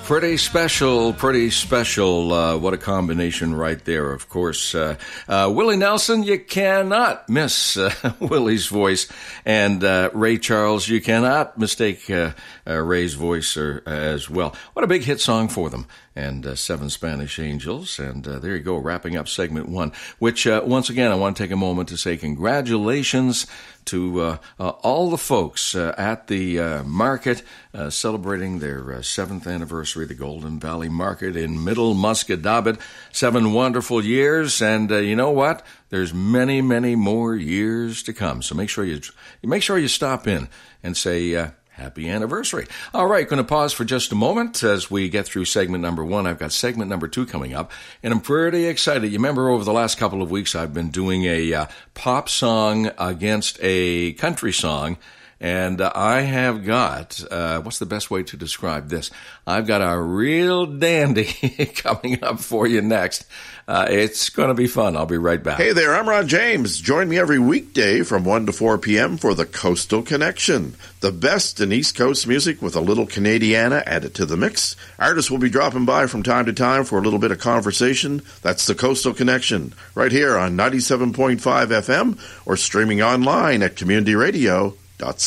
Pretty special. What a combination right there. Of course, Willie Nelson, you cannot miss Willie's voice. And Ray Charles, you cannot mistake Ray's voice as well. What a big hit song for them. And Seven Spanish Angels. And there you go, wrapping up segment one, which once again, I want to take a moment to say congratulations to all the folks at the market celebrating their 7th anniversary, the Golden Valley Market in Middle Musquodoboit. 7 wonderful years, and you know what? There's many, many more years to come. So make sure you stop in and say happy anniversary. All right, going to pause for just a moment as we get through segment number 1. I've got segment number 2 coming up, and I'm pretty excited. You remember over the last couple of weeks I've been doing a pop song against a country song, and I have got, what's the best way to describe this? I've got a real dandy coming up for you next. It's going to be fun. I'll be right back. Hey there, I'm Ron James. Join me every weekday from 1 to 4 p.m. for the Coastal Connection. The best in East Coast music with a little Canadiana added to the mix. Artists will be dropping by from time to time for a little bit of conversation. That's the Coastal Connection, right here on 97.5 FM or streaming online at communityradio.ca.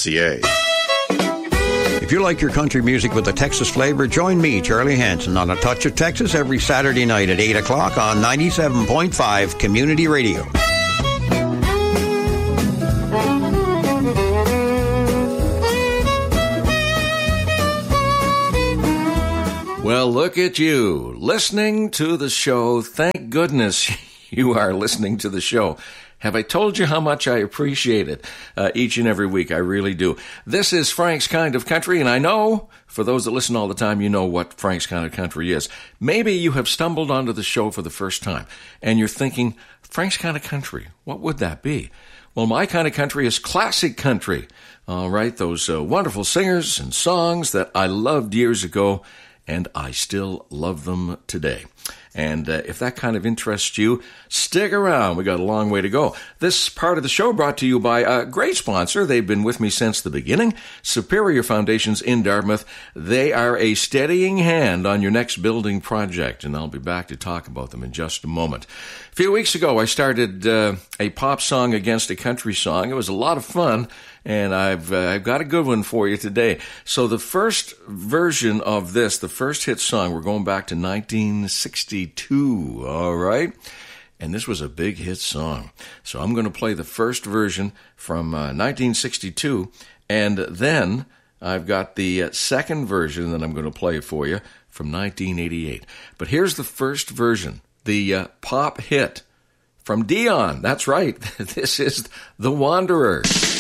If you like your country music with a Texas flavor, join me, Charlie Hanson, on A Touch of Texas every Saturday night at 8 o'clock on 97.5 Community Radio. Well, look at you, listening to the show. Thank goodness you are listening to the show. Have I told you how much I appreciate it each and every week? I really do. This is Frank's Kind of Country, and I know, for those that listen all the time, you know what Frank's Kind of Country is. Maybe you have stumbled onto the show for the first time, and you're thinking, Frank's Kind of Country, what would that be? Well, my kind of country is classic country. All right, those wonderful singers and songs that I loved years ago, and I still love them today. And if that kind of interests you, stick around. We got a long way to go. This part of the show brought to you by a great sponsor. They've been with me since the beginning. Superior Foundations in Dartmouth. They are a steadying hand on your next building project, and I'll be back to talk about them in just a moment. A few weeks ago, I started a pop song against a country song. It was a lot of fun. And I've got a good one for you today. So the first version of this, the first hit song, we're going back to 1962, all right? And this was a big hit song. So I'm going to play the first version from 1962, and then I've got the second version that I'm going to play for you from 1988. But here's the first version, the pop hit from Dion. That's right. This is The Wanderer.